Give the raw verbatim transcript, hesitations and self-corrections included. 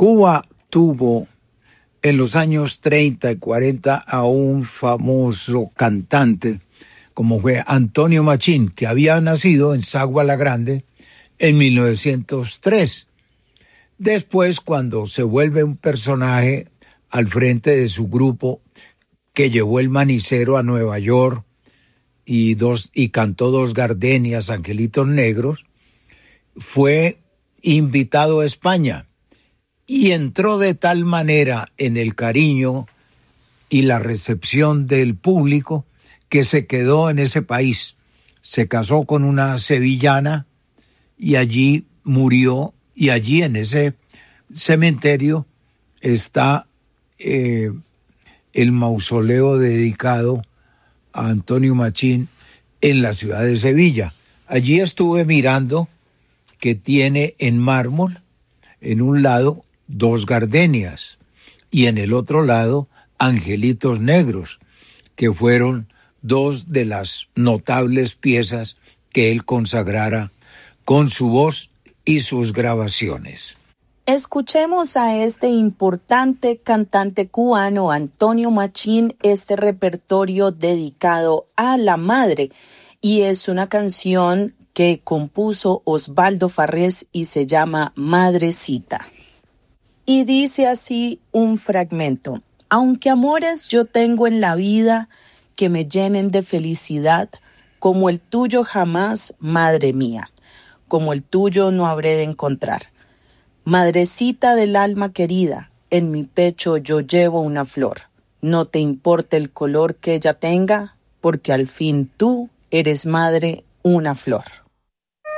Cuba tuvo en los años treinta y cuarenta a un famoso cantante como fue Antonio Machín, que había nacido en Sagua la Grande en mil novecientos tres. Después, cuando se vuelve un personaje al frente de su grupo que llevó el manicero a Nueva York y, dos, y cantó dos gardenias, Angelitos Negros, fue invitado a España y entró de tal manera en el cariño y la recepción del público que se quedó en ese país. Se casó con una sevillana y allí murió, y allí en ese cementerio está eh, el mausoleo dedicado a Antonio Machín en la ciudad de Sevilla. Allí estuve mirando que tiene en mármol, en un lado, dos gardenias y en el otro lado, Angelitos Negros, que fueron dos de las notables piezas que él consagrara con su voz y sus grabaciones. Escuchemos a este importante cantante cubano, Antonio Machín, este repertorio dedicado a la madre, y es una canción que compuso Osvaldo Farrés y se llama Madrecita. Y dice así un fragmento: aunque amores yo tengo en la vida que me llenen de felicidad, como el tuyo jamás, madre mía, como el tuyo no habré de encontrar. Madrecita del alma querida, en mi pecho yo llevo una flor. No te importa el color que ella tenga, porque al fin tú eres madre, una flor.